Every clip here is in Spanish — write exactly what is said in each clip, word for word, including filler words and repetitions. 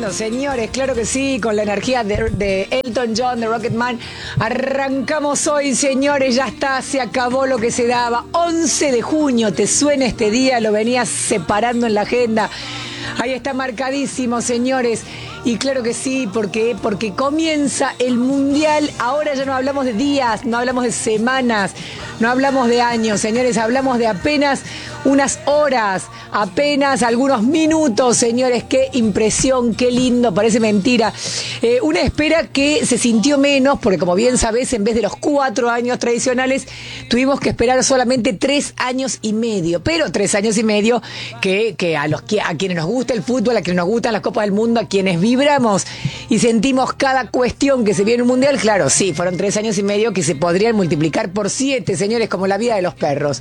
lindo, señores, claro que sí, con la energía de, de Elton John, de Rocketman. Arrancamos hoy, señores, ya está, se acabó lo que se daba. once de junio, ¿te suena este día? Lo venías separando en la agenda. Ahí está marcadísimo, señores. Y claro que sí, porque, porque comienza el Mundial. Ahora ya no hablamos de días, no hablamos de semanas, no hablamos de años, señores. Hablamos de apenas unas horas, apenas algunos minutos, señores. Qué impresión, qué lindo, parece mentira. Eh, una espera que se sintió menos, porque como bien sabés, en vez de los cuatro años tradicionales, tuvimos que esperar solamente tres años y medio. Pero tres años y medio que, que a los a quienes nos gusta el fútbol, a quienes nos gustan las Copas del Mundo, a quienes vibramos y sentimos cada cuestión que se viene en un mundial, claro, sí, fueron tres años y medio que se podrían multiplicar por siete, señores, como la vida de los perros.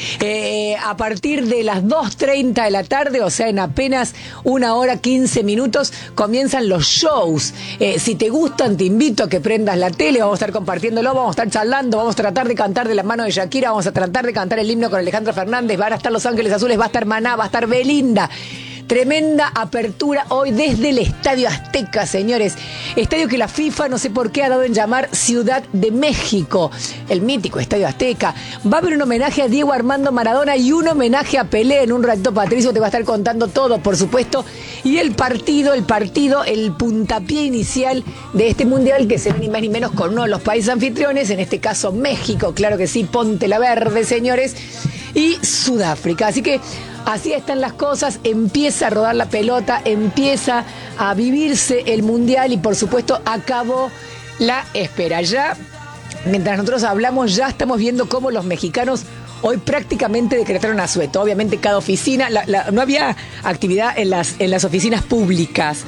Eh, a partir de las dos treinta de la tarde, o sea, en apenas una hora quince minutos, comienzan los shows. Eh, si te gustan, te invito a que prendas la tele, vamos a estar compartiéndolo, vamos a estar charlando, vamos a tratar de cantar de la mano de Shakira, vamos a tratar de cantar el himno con Alejandro Fernández, van a estar Los Ángeles Azules, va a estar Maná, va a estar Belinda. Tremenda apertura hoy desde el Estadio Azteca, señores. Estadio que la FIFA, no sé por qué, ha dado en llamar Ciudad de México. El mítico Estadio Azteca. Va a haber un homenaje a Diego Armando Maradona y un homenaje a Pelé. En un ratito Patricio te va a estar contando todo, por supuesto. Y el partido, el partido, el puntapié inicial de este mundial que se ve ni más ni menos con uno de los países anfitriones. En este caso México, claro que sí, ponte la verde, señores. Y Sudáfrica. Así que así están las cosas, empieza a rodar la pelota, empieza a vivirse el mundial y por supuesto acabó la espera. Ya, mientras nosotros hablamos, ya estamos viendo cómo los mexicanos hoy prácticamente decretaron asueto. Obviamente cada oficina, la, la, no había actividad en las, en las oficinas públicas.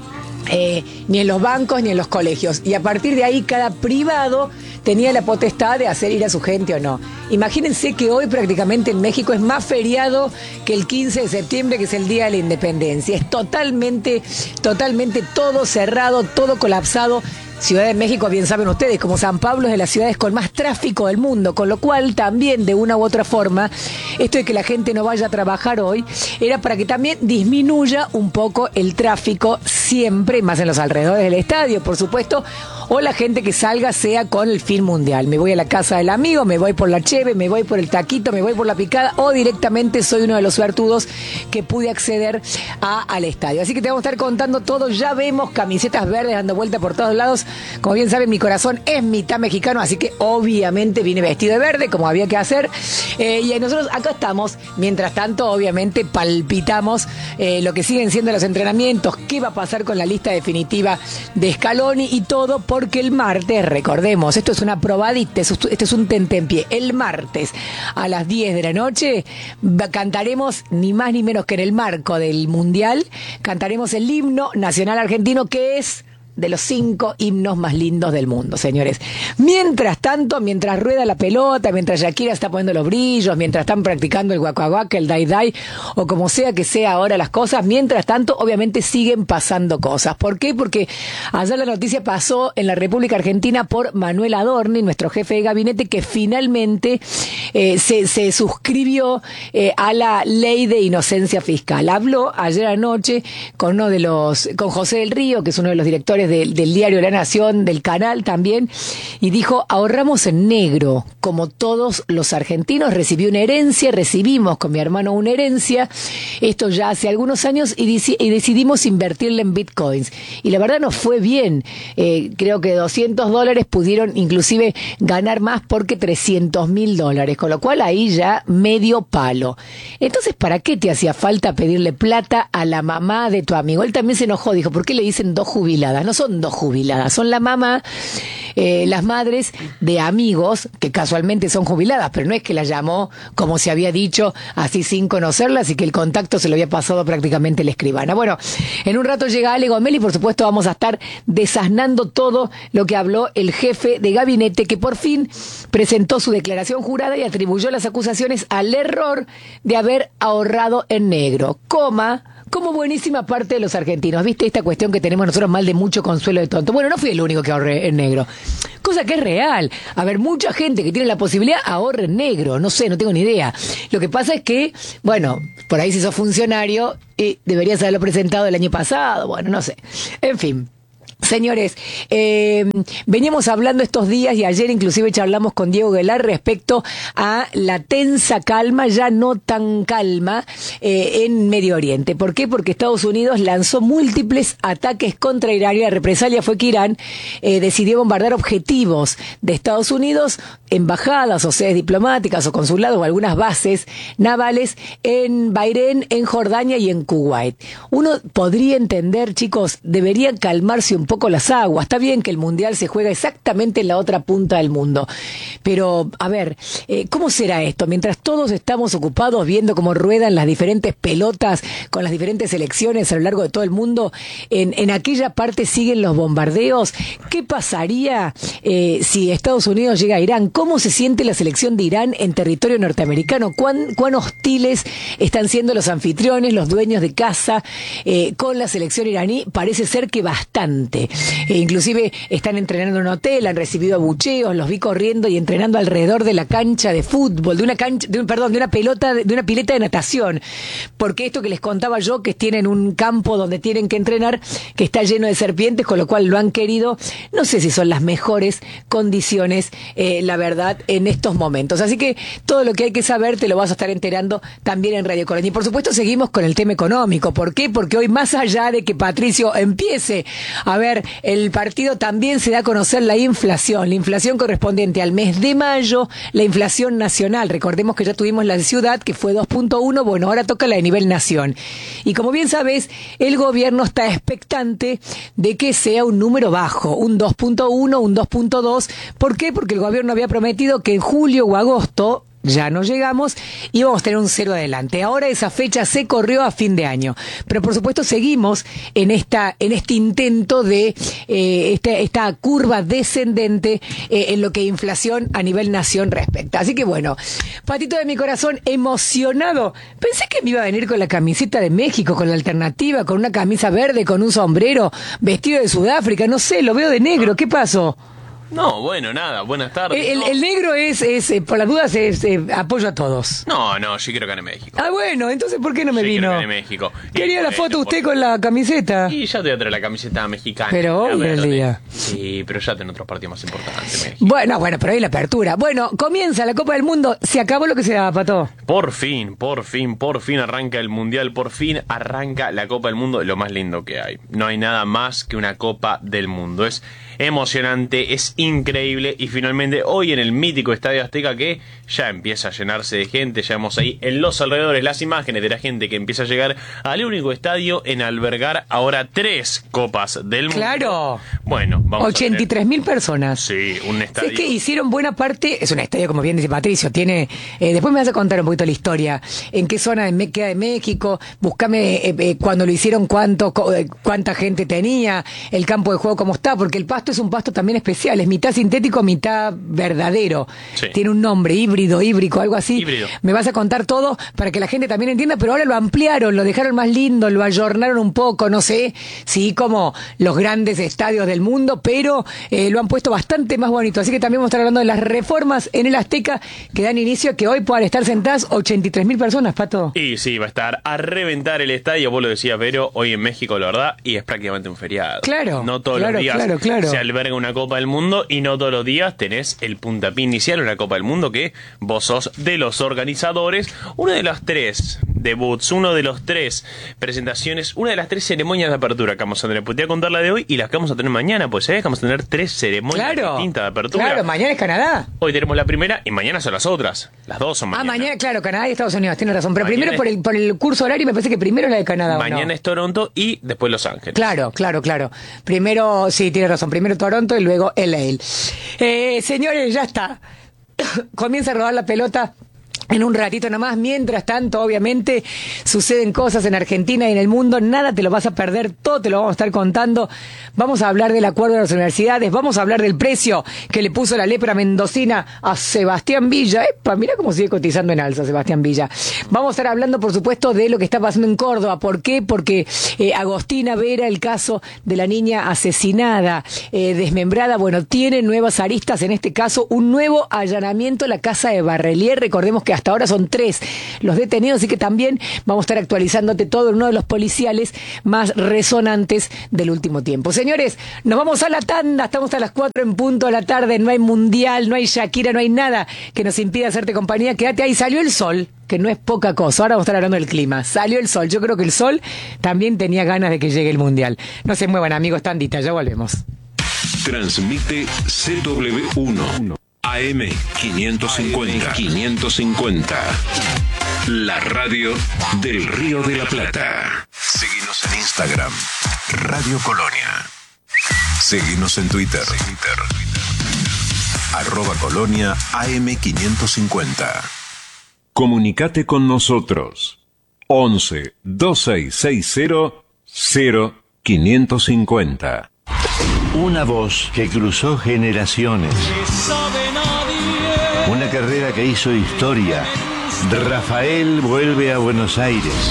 Eh, ni en los bancos ni en los colegios, y a partir de ahí cada privado tenía la potestad de hacer ir a su gente o no. Imagínense que hoy prácticamente en México es más feriado que el quince de septiembre, que es el Día de la Independencia. Es totalmente, totalmente todo cerrado, todo colapsado. Ciudad de México, bien saben ustedes, como San Pablo es de las ciudades con más tráfico del mundo, con lo cual también de una u otra forma, esto de que la gente no vaya a trabajar hoy, era para que también disminuya un poco el tráfico siempre, más en los alrededores del estadio, por supuesto, o la gente que salga sea con el fin mundial. Me voy a la casa del amigo, me voy por la cheve, me voy por el taquito, me voy por la picada, o directamente soy uno de los suertudos que pude acceder a, al estadio. Así que te vamos a estar contando todo. Ya vemos camisetas verdes dando vuelta por todos lados. Como bien saben, mi corazón es mitad mexicano, así que obviamente vine vestido de verde, como había que hacer. Eh, y nosotros acá estamos. Mientras tanto, obviamente, palpitamos eh, lo que siguen siendo los entrenamientos, qué va a pasar con la lista definitiva de Scaloni y todo, porque el martes, recordemos, esto es una probadita, esto es un tentempié. El martes a las diez de la noche cantaremos ni más ni menos que en el marco del Mundial, cantaremos el himno nacional argentino, que es de los cinco himnos más lindos del mundo, señores. Mientras tanto, mientras rueda la pelota, mientras Shakira está poniendo los brillos, mientras están practicando el guacaguaca, el dai-dai, o como sea que sea ahora las cosas, mientras tanto, obviamente siguen pasando cosas. ¿Por qué? Porque ayer la noticia pasó en la República Argentina por Manuel Adorni, nuestro jefe de gabinete, que finalmente eh, se, se suscribió eh, a la ley de inocencia fiscal. Habló ayer anoche con uno de los, con José del Río, que es uno de los directores Del, del diario La Nación, del canal también, y dijo: ahorramos en negro, como todos los argentinos. Recibí una herencia, recibimos con mi hermano una herencia, esto ya hace algunos años, y, dici- y decidimos invertirla en bitcoins, y la verdad nos fue bien. Eh, creo que doscientos dólares pudieron inclusive ganar más, porque trescientos mil dólares, con lo cual ahí ya medio palo. Entonces, ¿para qué te hacía falta pedirle plata a la mamá de tu amigo? Él también se enojó, dijo: ¿por qué le dicen dos jubiladas? No son dos jubiladas, son la mamá, eh, las madres de amigos que casualmente son jubiladas, pero no es que las llamó como se había dicho, así sin conocerlas, y que el contacto se lo había pasado prácticamente la escribana. Bueno, en un rato llega Ale Gomel y por supuesto vamos a estar desasnando todo lo que habló el jefe de gabinete, que por fin presentó su declaración jurada y atribuyó las acusaciones al error de haber ahorrado en negro, coma, como buenísima parte de los argentinos. ¿Viste esta cuestión que tenemos nosotros mal de mucho consuelo de tonto? Bueno, no fui el único que ahorré en negro. Cosa que es real. A ver, mucha gente que tiene la posibilidad ahorra en negro. No sé, no tengo ni idea. Lo que pasa es que, bueno, por ahí si sos funcionario, eh, deberías haberlo presentado el año pasado. Bueno, no sé. En fin. Señores, eh, veníamos hablando estos días y ayer inclusive charlamos con Diego Guelar respecto a la tensa calma, ya no tan calma, eh, en Medio Oriente. ¿Por qué? Porque Estados Unidos lanzó múltiples ataques contra Irán y la represalia fue que Irán eh, decidió bombardear objetivos de Estados Unidos, embajadas o sedes diplomáticas o consulados o algunas bases navales en Bahrein, en Jordania y en Kuwait. Uno podría entender, chicos, debería calmarse un poco las aguas. Está bien que el Mundial se juega exactamente en la otra punta del mundo, pero, a ver, eh, ¿cómo será esto? Mientras todos estamos ocupados viendo cómo ruedan las diferentes pelotas con las diferentes selecciones a lo largo de todo el mundo, en, en aquella parte siguen los bombardeos. ¿Qué pasaría eh, si Estados Unidos llega a Irán? ¿Cómo se siente la selección de Irán en territorio norteamericano? ¿Cuán, cuán hostiles están siendo los anfitriones, los dueños de casa, eh, con la selección iraní? Parece ser que bastante. Eh, inclusive están entrenando en un hotel, han recibido abucheos, los vi corriendo y entrenando alrededor de la cancha de fútbol, de una cancha, de un, perdón, de una pelota, de una pileta de natación. Porque esto que les contaba yo, que tienen un campo donde tienen que entrenar, que está lleno de serpientes, con lo cual lo han querido. No sé si son las mejores condiciones, eh, la verdad, en estos momentos. Así que todo lo que hay que saber te lo vas a estar enterando también en Radio Colonia. Y por supuesto seguimos con el tema económico. ¿Por qué? Porque hoy, más allá de que Patricio empiece a ver, el partido también se da a conocer la inflación, la inflación correspondiente al mes de mayo, la inflación nacional. Recordemos que ya tuvimos la de ciudad, que fue dos punto uno, bueno, ahora toca la de nivel nación. Y como bien sabes, el gobierno está expectante de que sea un número bajo, un dos punto uno, un dos punto dos. ¿Por qué? Porque el gobierno había prometido que en julio o agosto, ya no llegamos, y vamos a tener un cero adelante. Ahora esa fecha se corrió a fin de año. Pero por supuesto seguimos en esta en este intento de eh, esta, esta curva descendente eh, en lo que inflación a nivel nación respecta. Así que bueno, Patito de mi corazón, emocionado. Pensé que me iba a venir con la camiseta de México, con la alternativa, con una camisa verde, con un sombrero, vestido de Sudáfrica, no sé, lo veo de negro. ¿Qué pasó? No, bueno, nada, buenas tardes. El, no. el negro es, es eh, por las dudas, es eh, apoyo a todos. No, no, yo quiero que gane México. Ah, bueno, entonces ¿por qué no me yo vino? Quiero que gane México. Quería y la bueno, foto usted por... con la camiseta. Y ya te voy a traer la camiseta mexicana. Pero hoy era el día. Sí, pero ya tengo otros partidos más importantes, México. Bueno, bueno, pero ahí la apertura. Bueno, comienza la Copa del Mundo. Se acabó lo que se daba, Pato. Por fin, por fin, por fin arranca el Mundial. Por fin arranca la Copa del Mundo. Lo más lindo que hay. No hay nada más que una Copa del Mundo. Es emocionante, es increíble. Y finalmente hoy en el mítico Estadio Azteca, que ya empieza a llenarse de gente, ya vemos ahí en los alrededores las imágenes de la gente que empieza a llegar al único estadio en albergar ahora tres Copas del Mundo. Claro. Bueno, vamos ochenta y tres mil personas. Sí, un estadio. Es que hicieron buena parte, es un estadio como bien dice Patricio, tiene, eh, después me vas a contar un poquito la historia, en qué zona de Me- queda de México, buscame eh, eh, cuando lo hicieron cuánto, co- eh, cuánta gente tenía, el campo de juego cómo está, porque el pasto es un pasto también especial, es mitad sintético, mitad verdadero. Sí. Tiene un nombre, híbrido, híbrico, algo así. Híbrido. Me vas a contar todo para que la gente también entienda, pero ahora lo ampliaron, lo dejaron más lindo, lo ayornaron un poco, no sé, sí, como los grandes estadios del mundo, pero eh, lo han puesto bastante más bonito. Así que también vamos a estar hablando de las reformas en el Azteca que dan inicio a que hoy puedan estar sentadas ochenta y tres mil personas, Pato. Y sí, va a estar a reventar el estadio, vos lo decías, pero hoy en México, la verdad, y es prácticamente un feriado. Claro. No todos claro, los días claro, claro. se alberga una Copa del Mundo y no todos los días tenés el puntapié inicial de una Copa del Mundo, que vos sos de los organizadores. Uno de los tres debuts, uno de los tres presentaciones, una de las tres ceremonias de apertura que vamos a tener. Pues te voy a contar la de hoy y las que vamos a tener mañana, pues sabés que vamos a tener tres ceremonias Claro. distintas de apertura. Claro, mañana es Canadá. Hoy tenemos la primera y mañana son las otras. Las dos son mañana. Ah, mañana, claro, Canadá y Estados Unidos, tienes razón. Pero Mañana primero es- por el, por el curso horario me parece que primero es la de Canadá. ¿o Mañana no? es Toronto y después Los Ángeles. Claro, claro, claro. Primero, sí, tiene razón. Primero Toronto y luego L A. Eh, señores, ya está. Comienza a rodar la pelota en un ratito nomás. Mientras tanto, obviamente, suceden cosas en Argentina y en el mundo. Nada te lo vas a perder, todo te lo vamos a estar contando. Vamos a hablar del acuerdo de las universidades, vamos a hablar del precio que le puso la lepra mendocina a Sebastián Villa. Epa, mira cómo sigue cotizando en alza Sebastián Villa. Vamos a estar hablando, por supuesto, de lo que está pasando en Córdoba. ¿Por qué? Porque eh, Agostina Vera, el caso de la niña asesinada, eh, desmembrada, bueno, tiene nuevas aristas. En este caso, un nuevo allanamiento a la casa de Barrelier. Recordemos que hasta ahora son tres los detenidos, así que también vamos a estar actualizándote todo en uno de los policiales más resonantes del último tiempo. Señores, nos vamos a la tanda, estamos a las cuatro en punto de la tarde, no hay mundial, no hay Shakira, no hay nada que nos impida hacerte compañía. Quédate ahí, salió el sol, que no es poca cosa. Ahora vamos a estar hablando del clima. Salió el sol, yo creo que el sol también tenía ganas de que llegue el mundial. No se muevan, amigos, tandita, ya volvemos. Transmite C W uno. A M quinientos cincuenta. quinientos cincuenta. La radio del Río de la Plata. Seguinos en Instagram, Radio Colonia. Seguinos en Twitter, Twitter. Arroba Colonia A M quinientos cincuenta. Comunicate con nosotros. once, dos seis seis cero, cero quinientos cincuenta. Una voz que cruzó generaciones. Una carrera que hizo historia. Rafael vuelve a Buenos Aires.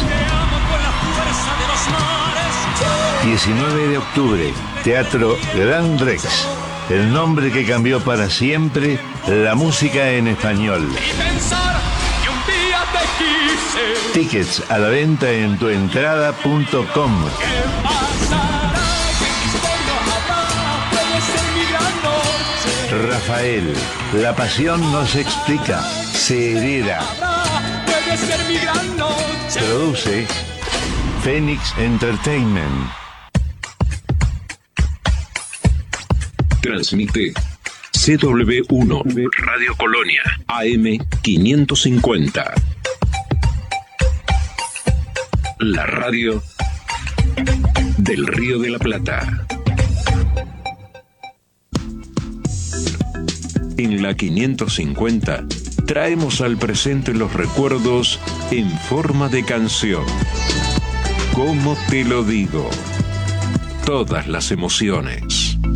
diecinueve de octubre, Teatro Gran Rex. El nombre que cambió para siempre la música en español. Tickets a la venta en tuentrada punto com. Rafael, la pasión no se explica, se hereda. Produce Phoenix Entertainment. Transmite C W uno, Radio Colonia, A M quinientos cincuenta. La radio del Río de la Plata. En la quinientos cincuenta traemos al presente los recuerdos en forma de canción. ¿Cómo te lo digo? Todas las emociones.